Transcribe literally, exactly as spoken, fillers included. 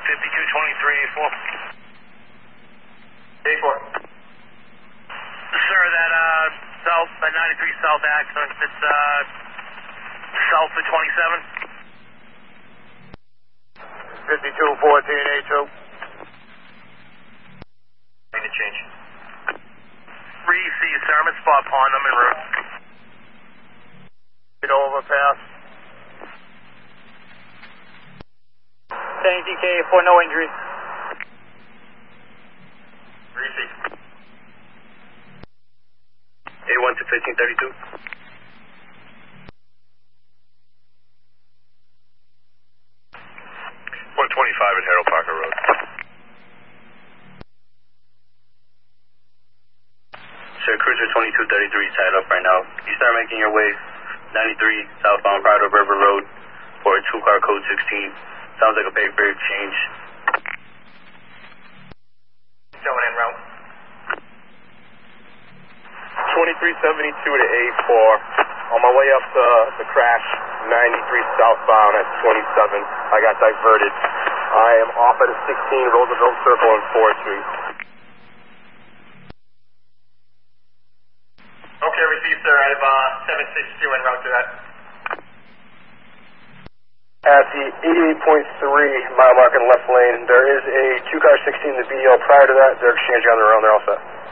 fifty-two twenty-three, A four. A four. Sir, that uh, south, that ninety-three south accident, it's uh, south of twenty-seven. fifty-two fourteen, A two. Need to change. three C, sir, I'm at Spot Pond, I'm en route. Overpass. ten D K for no injuries. three C. A one to fifteen thirty-two. one twenty-five at Harold Parker Road. Sir, Cruiser twenty-two thirty-three tied up right now. You start making your way ninety-three southbound Prado River Road for a two-car code sixteen. Sounds like a big, big change. Going en route. twenty-three seventy-two to A four. On my way up to the crash, ninety-three southbound at twenty-seven. I got diverted. I am off at a sixteen Roosevelt Circle and fourth Street. Okay, received, sir. I have uh, seven six two en route to that. At the eighty-eight point three mile mark in the left lane, there is a two-car sixteen in the B L. Prior to that, they're exchanging on their own. They're all set.